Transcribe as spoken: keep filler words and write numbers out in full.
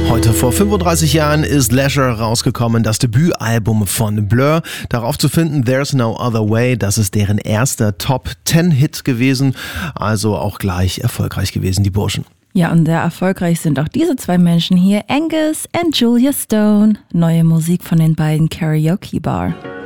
Heute vor fünfunddreißig Jahren ist Leisure rausgekommen, das Debütalbum von Blur. Darauf zu finden There's No Other Way, das ist deren erster Top zehn Hit gewesen, also auch gleich erfolgreich gewesen, die Burschen. Ja, und sehr erfolgreich sind auch diese zwei Menschen hier, Angus und Julia Stone. Neue Musik von den beiden Karaoke Bar.